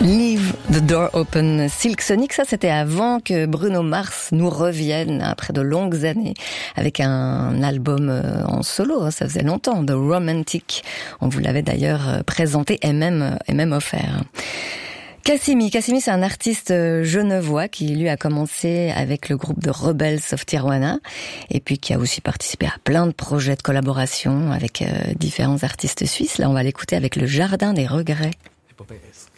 Leave the Door Open, Silk Sonic, ça c'était avant que Bruno Mars nous revienne après de longues années avec un album en solo, ça faisait longtemps, The Romantic. On vous l'avait d'ailleurs présenté et même offert. Cassimi, c'est un artiste genevois qui lui a commencé avec le groupe de Rebels of Tijuana et puis qui a aussi participé à plein de projets de collaboration avec différents artistes suisses. Là, on va l'écouter avec Le Jardin des Regrets. Epopées.